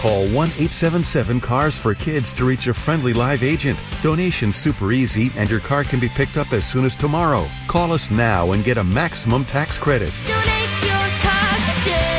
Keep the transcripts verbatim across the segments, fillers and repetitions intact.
Call one eight seven seven cars for kids to reach a friendly live agent. Donation's super easy and your car can be picked up as soon as tomorrow. Call us now and get a maximum tax credit. Donate your car today.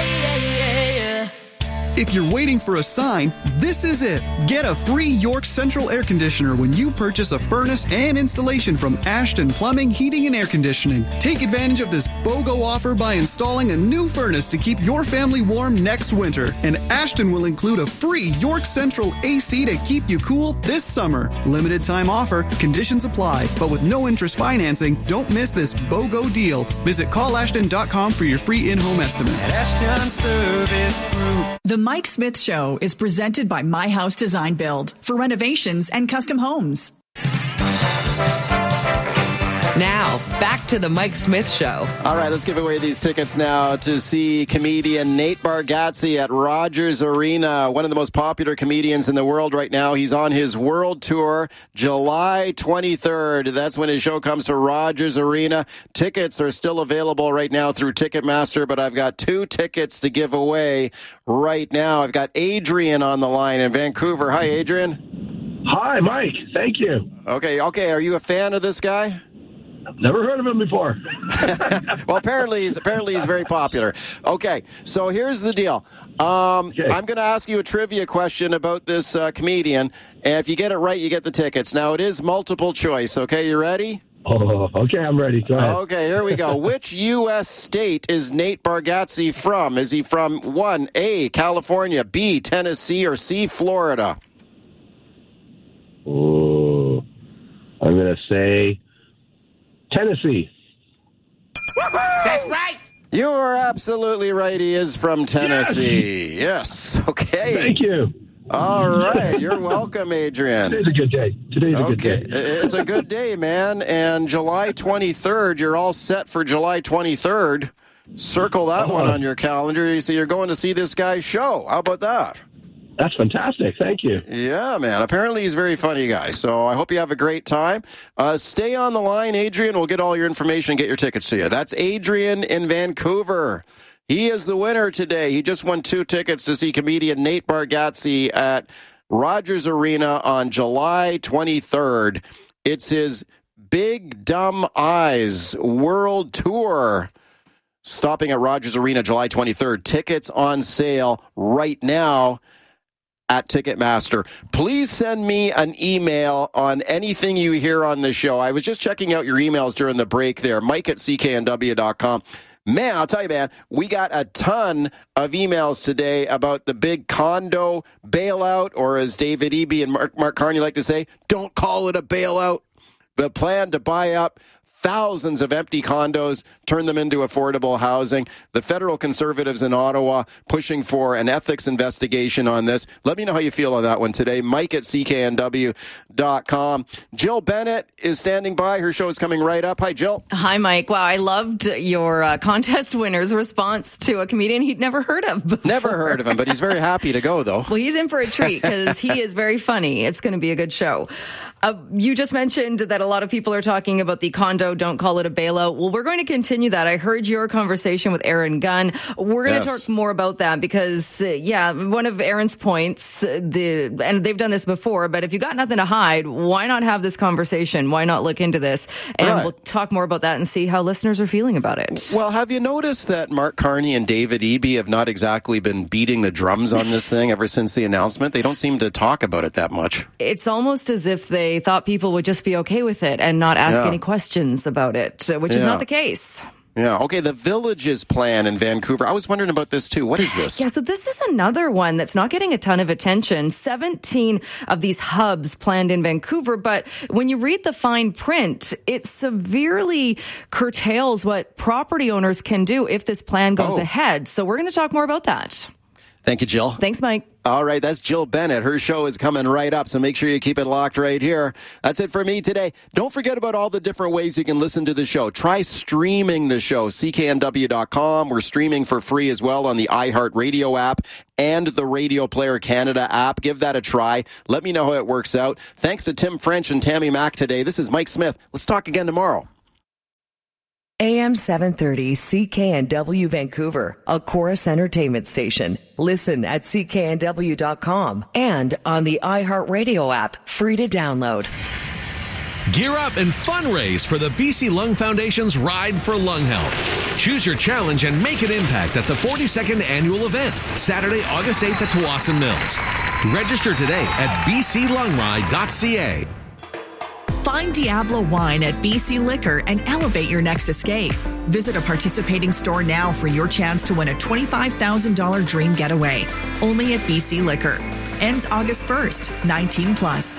If you're waiting for a sign, this is it. Get a free York Central air conditioner when you purchase a furnace and installation from Ashton Plumbing, Heating and Air Conditioning. Take advantage of this BOGO offer by installing a new furnace to keep your family warm next winter. And Ashton will include a free York Central A C to keep you cool this summer. Limited time offer, conditions apply, but with no interest financing, don't miss this BOGO deal. Visit call ashton dot com for your free in-home estimate. At Ashton Service Group. The Mike Smith Show is presented by My House Design Build for renovations and custom homes. Now, back to the Mike Smith Show. All right, let's give away these tickets now to see comedian Nate Bargatze at Rogers Arena, one of the most popular comedians in the world right now. He's on his world tour, July twenty-third. That's when his show comes to Rogers Arena. Tickets are still available right now through Ticketmaster, but I've got two tickets to give away right now. I've got Adrian on the line in Vancouver. Hi, Adrian. Hi, Mike. Thank you. Okay, okay. Are you a fan of this guy? Never heard of him before. Well, apparently he's apparently he's very popular. Okay, so here's the deal. Um, okay. I'm going to ask you a trivia question about this uh, comedian, and if you get it right, you get the tickets. Now, it is multiple choice. Okay, you ready? Oh, okay, I'm ready. Go ahead. Okay, here we go. Which U S state is Nate Bargatze from? Is he from one, A, California, B, Tennessee, or C, Florida? Oh, I'm going to say Tennessee. That's right. You are absolutely right. He is from Tennessee. Yes. yes. Okay. Thank you. All right. You're welcome, Adrian. Today's a good day. Today's a okay. good day. It's a good day, man. And July twenty-third, you're all set for July twenty-third. Circle that oh. one on your calendar. So you're going to see this guy's show. How about that? That's fantastic. Thank you. Yeah, man. Apparently he's a very funny guy. So I hope you have a great time. Uh, stay on the line, Adrian. We'll get all your information and get your tickets to you. That's Adrian in Vancouver. He is the winner today. He just won two tickets to see comedian Nate Bargatze at Rogers Arena on July twenty-third. It's his Big Dumb Eyes World Tour. Stopping at Rogers Arena July twenty-third. Tickets on sale right now at Ticketmaster. Please send me an email on anything you hear on the show. I was just checking out your emails during the break there. Mike at C K N W dot com. Man, I'll tell you, man, we got a ton of emails today about the big condo bailout, or as David Eby and Mark, Mark Carney like to say, don't call it a bailout. The plan to buy up thousands of empty condos, turn them into affordable housing. The federal conservatives in Ottawa pushing for an ethics investigation on this. Let me know how you feel on that one today. Mike at C K N W dot com. Jill Bennett is standing by. Her show is coming right up. Hi, Jill. Hi, Mike. Wow, I loved your uh, contest winner's response to a comedian he'd never heard of before. Never heard of him, but he's very happy to go, though. Well, he's in for a treat because he is very funny. It's going to be a good show. Uh, you just mentioned that a lot of people are talking about the condo, don't call it a bailout. Well, we're going to continue that. I heard your conversation with Aaron Gunn. We're going to yes. talk more about that because, uh, yeah, one of Aaron's points, uh, the and they've done this before, but if you got nothing to hide, why not have this conversation? Why not look into this? And right. we'll talk more about that and see how listeners are feeling about it. Well, have you noticed that Mark Carney and David Eby have not exactly been beating the drums on this thing ever since the announcement? They don't seem to talk about it that much. It's almost as if they thought people would just be okay with it and not ask yeah. any questions about it, which yeah. is not the case. Yeah. Okay. The Villages plan in Vancouver. I was wondering about this too. What is this? Yeah. So this is another one that's not getting a ton of attention. seventeen of these hubs planned in Vancouver. But when you read the fine print, it severely curtails what property owners can do if this plan goes oh. ahead. So we're going to talk more about that. Thank you, Jill. Thanks, Mike. All right, that's Jill Bennett. Her show is coming right up, so make sure you keep it locked right here. That's it for me today. Don't forget about all the different ways you can listen to the show. Try streaming the show, C K N W dot com. We're streaming for free as well on the iHeartRadio app and the Radio Player Canada app. Give that a try. Let me know how it works out. Thanks to Tim French and Tammy Mack today. This is Mike Smith. Let's talk again tomorrow. A M seven thirty C K N W Vancouver, a Chorus Entertainment station. Listen at C K N W dot com and on the iHeartRadio app, free to download. Gear up and fundraise for the B C Lung Foundation's Ride for Lung Health. Choose your challenge and make an impact at the forty-second annual event, Saturday, August eighth at Tawasin Mills. Register today at b c lung ride dot c a. Find Diablo Wine at B C Liquor and elevate your next escape. Visit a participating store now for your chance to win a twenty-five thousand dollars dream getaway. Only at B C Liquor. Ends August first, nineteen plus.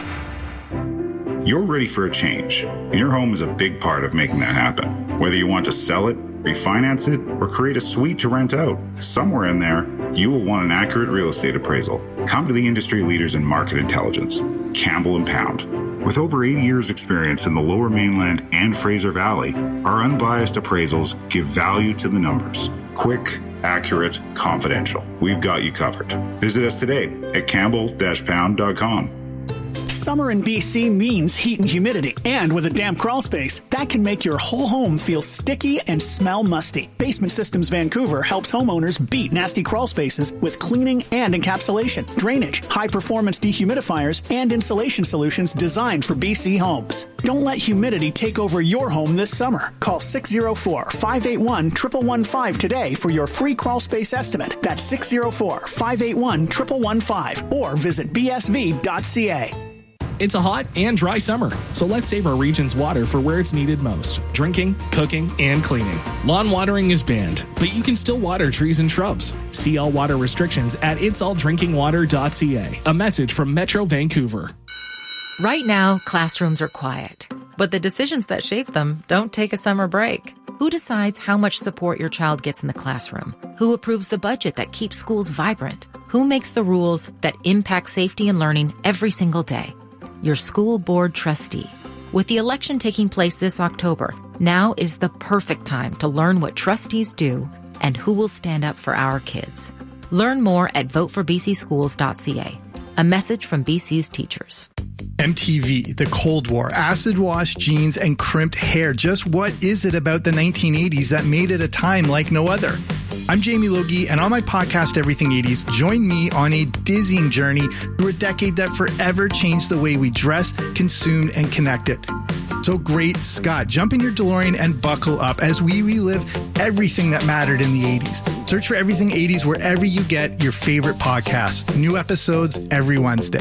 You're ready for a change, and your home is a big part of making that happen. Whether you want to sell it, refinance it, or create a suite to rent out, somewhere in there, you will want an accurate real estate appraisal. Come to the industry leaders in market intelligence, Campbell and Pound. With over eighty years experience in the Lower Mainland and Fraser Valley, our unbiased appraisals give value to the numbers. Quick, accurate, confidential. We've got you covered. Visit us today at campbell dash pound dot com. Summer in B C means heat and humidity, and with a damp crawl space, that can make your whole home feel sticky and smell musty. Basement Systems Vancouver helps homeowners beat nasty crawl spaces with cleaning and encapsulation, drainage, high-performance dehumidifiers, and insulation solutions designed for B C homes. Don't let humidity take over your home this summer. Call six oh four, five eight one, one one one five today for your free crawl space estimate. That's six oh four, five eight one, one one one five or visit b s v dot c a. It's a hot and dry summer, so let's save our region's water for where it's needed most. Drinking, cooking, and cleaning. Lawn watering is banned, but you can still water trees and shrubs. See all water restrictions at its all drinking water dot c a. A message from Metro Vancouver. Right now, classrooms are quiet, but the decisions that shape them don't take a summer break. Who decides how much support your child gets in the classroom? Who approves the budget that keeps schools vibrant? Who makes the rules that impact safety and learning every single day? Your school board trustee. With the election taking place this October, now is the perfect time to learn what trustees do and who will stand up for our kids. Learn more at vote for b c schools dot c a. A message from B C's teachers. M T V, the Cold War, acid wash jeans, and crimped hair. Just what is it about the nineteen eighties that made it a time like no other? I'm Jamie Logie, and on my podcast, Everything eighties, join me on a dizzying journey through a decade that forever changed the way we dress, consumed, and connected. So great Scott, jump in your DeLorean and buckle up as we relive everything that mattered in the eighties. Search for Everything eighties wherever you get your favorite podcasts. New episodes every Wednesday.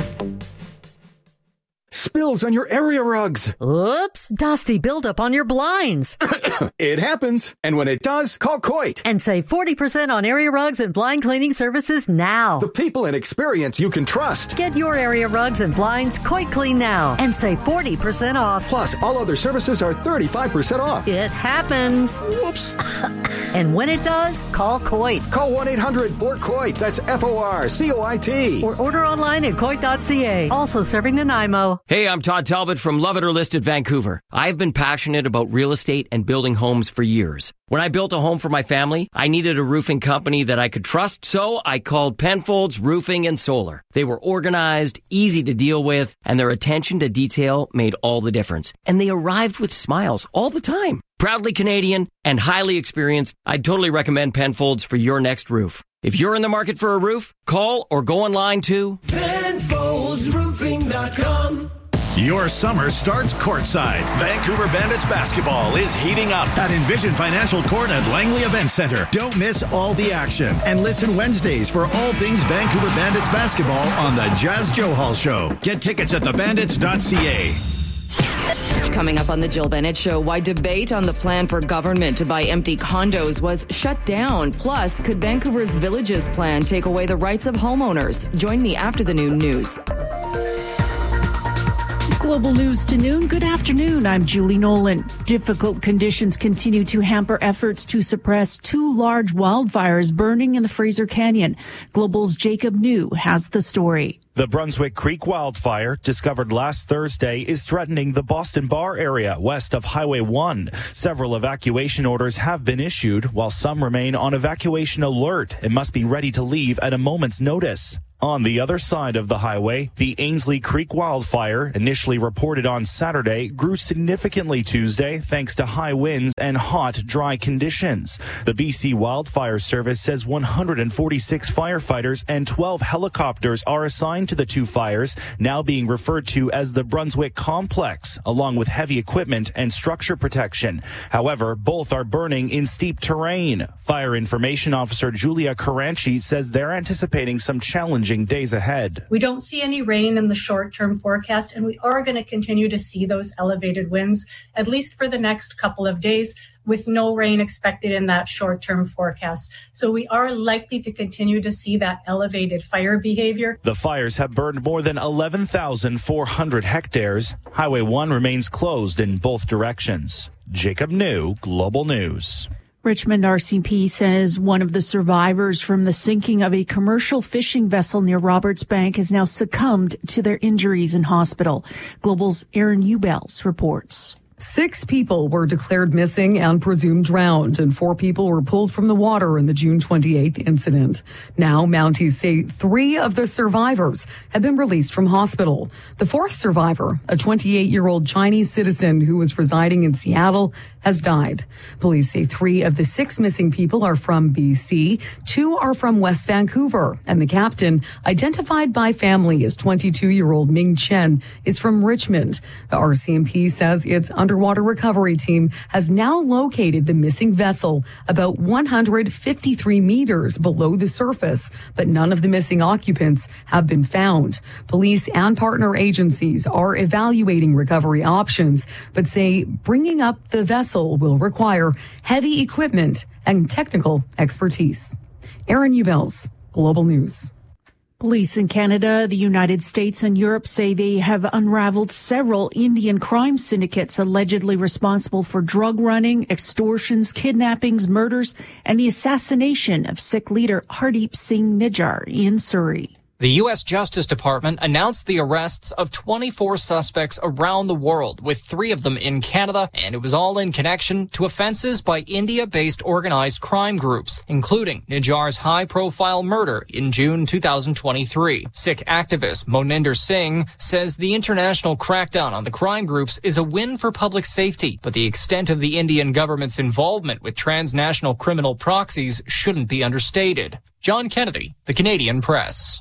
Spills on your area rugs. Oops, dusty buildup on your blinds. It happens. And when it does, call Coit. And save forty percent on area rugs and blind cleaning services now. The people and experience you can trust. Get your area rugs and blinds Coit Clean now and save forty percent off. Plus, all other services are thirty-five percent off. It happens. Whoops. And when it does, call Coit. Call one eight hundred four coit. That's F O R C O I T. Or order online at coit dot c a. Also serving Nanaimo. Hey, I'm Todd Talbot from Love It or List It Vancouver. I've been passionate about real estate and building homes for years. When I built a home for my family, I needed a roofing company that I could trust, so I called Penfolds Roofing and Solar. They were organized, easy to deal with, and their attention to detail made all the difference. And they arrived with smiles all the time. Proudly Canadian and highly experienced, I'd totally recommend Penfolds for your next roof. If you're in the market for a roof, call or go online to Penfolds Roofing dot com. Your summer starts courtside. Vancouver Bandits basketball is heating up at Envision Financial Court at Langley Event Center. Don't miss all the action and listen Wednesdays for all things Vancouver Bandits basketball on the Jazz Joe Hall Show. Get tickets at the bandits dot c a. Coming up on the Jill Bennett Show, why debate on the plan for government to buy empty condos was shut down. Plus, could Vancouver's Villages plan take away the rights of homeowners? Join me after the noon news. Global News to noon. Good afternoon. I'm Julie Nolan. Difficult conditions continue to hamper efforts to suppress two large wildfires burning in the Fraser Canyon. Global's Jacob New has the story. The Brunswick Creek wildfire, discovered last Thursday, is threatening the Boston Bar area west of Highway one. Several evacuation orders have been issued, while some remain on evacuation alert and must be ready to leave at a moment's notice. On the other side of the highway, the Ainsley Creek wildfire, initially reported on Saturday, grew significantly Tuesday thanks to high winds and hot, dry conditions. The B C Wildfire Service says one hundred forty-six firefighters and twelve helicopters are assigned to the two fires, now being referred to as the Brunswick Complex, along with heavy equipment and structure protection. However, both are burning in steep terrain. Fire Information Officer Julia Caranchi says they're anticipating some challenging days ahead. We don't see any rain in the short-term forecast, and we are going to continue to see those elevated winds, at least for the next couple of days, with no rain expected in that short-term forecast. So we are likely to continue to see that elevated fire behavior. The fires have burned more than eleven thousand four hundred hectares. Highway one remains closed in both directions. Jacob New, Global News. Richmond R C M P says one of the survivors from the sinking of a commercial fishing vessel near Roberts Bank has now succumbed to their injuries in hospital. Global's Aaron Ubels reports. Six people were declared missing and presumed drowned, and four people were pulled from the water in the June twenty-eighth incident. Now, Mounties say three of the survivors have been released from hospital. The fourth survivor, a twenty-eight-year-old Chinese citizen who was residing in Seattle, has died. Police say three of the six missing people are from B C, two are from West Vancouver, and the captain, identified by family as twenty-two-year-old Ming Chen, is from Richmond. The R C M P says its underwater recovery team has now located the missing vessel about one hundred fifty-three meters below the surface, but none of the missing occupants have been found. Police and partner agencies are evaluating recovery options, but say bringing up the vessel will require heavy equipment and technical expertise. Aaron Ubels, Global News. Police in Canada, the United States, and Europe say they have unraveled several Indian crime syndicates allegedly responsible for drug running, extortions, kidnappings, murders, and the assassination of Sikh leader Hardeep Singh Nijjar in Surrey. The U S Justice Department announced the arrests of twenty-four suspects around the world, with three of them in Canada, and it was all in connection to offenses by India-based organized crime groups, including Nijjar's high-profile murder in June two thousand twenty-three. Sikh activist Moninder Singh says the international crackdown on the crime groups is a win for public safety, but the extent of the Indian government's involvement with transnational criminal proxies shouldn't be understated. John Kennedy, The Canadian Press.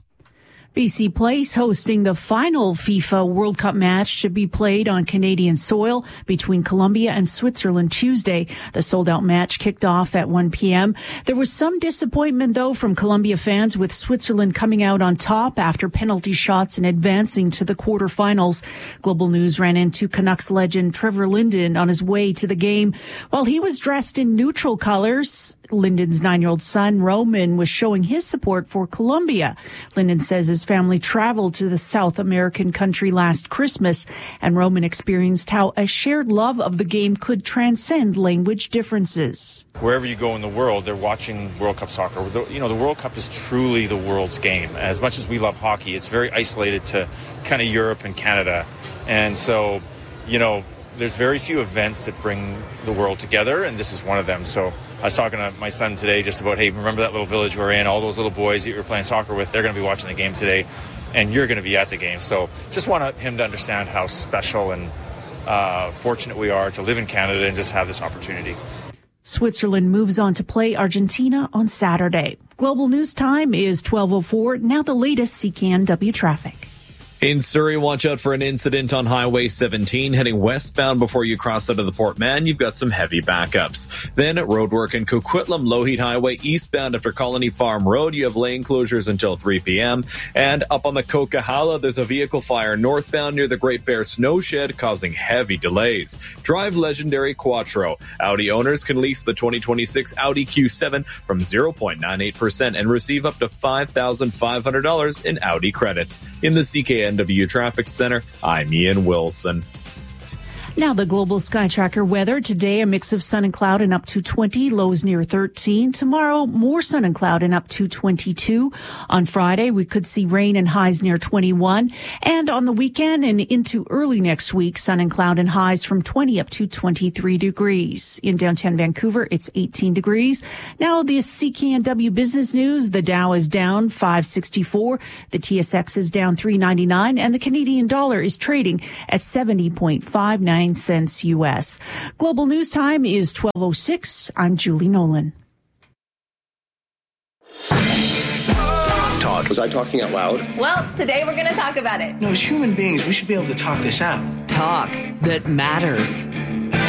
B C Place hosting the final FIFA World Cup match to be played on Canadian soil between Colombia and Switzerland Tuesday. The sold-out match kicked off at one p.m. There was some disappointment, though, from Colombia fans, with Switzerland coming out on top after penalty shots and advancing to the quarterfinals. Global News ran into Canucks legend Trevor Linden on his way to the game. While he was dressed in neutral colors, Linden's nine-year-old son, Roman, was showing his support for Colombia. Linden says his family traveled to the South American country last Christmas, and Roman experienced how a shared love of the game could transcend language differences. Wherever you go in the world, they're watching World Cup soccer. The, you know, the World Cup is truly the world's game. As much as we love hockey, it's very isolated to kind of Europe and Canada. And so, you know, there's very few events that bring the world together, and this is one of them. So I was talking to my son today just about, hey, remember that little village we were in? All those little boys that you were playing soccer with, they're going to be watching the game today, and you're going to be at the game. So just want him to understand how special and uh, fortunate we are to live in Canada and just have this opportunity. Switzerland moves on to play Argentina on Saturday. Global News Time is twelve oh four. Now the latest C K N W traffic. In Surrey, watch out for an incident on Highway seventeen heading westbound before you cross out of the Port Mann. You've got some heavy backups. Then roadwork in Coquitlam, Lougheed Highway eastbound after Colony Farm Road. You have lane closures until three p.m. And up on the Coquihalla, there's a vehicle fire northbound near the Great Bear Snow Shed causing heavy delays. Drive legendary Quattro. Audi owners can lease the twenty twenty-six Audi Q seven from zero point nine eight percent and receive up to five thousand five hundred dollars in Audi credits. In the C K N W Traffic Center, I'm Ian Wilson. Now the Global Sky Tracker weather. Today, a mix of sun and cloud and up to twenty, lows near thirteen. Tomorrow, more sun and cloud and up to twenty-two. On Friday, we could see rain and highs near twenty-one. And on the weekend and into early next week, sun and cloud and highs from twenty up to twenty-three degrees. In downtown Vancouver, it's eighteen degrees. Now the C K N W Business News. The Dow is down five sixty-four. The T S X is down three ninety-nine. And the Canadian dollar is trading at seventy point five nine cents U S. Global News Time is twelve oh six. I'm Julie Nolan. Todd. Was I talking out loud? Well, today we're going to talk about it. No, as human beings, we should be able to talk this out. Talk that matters.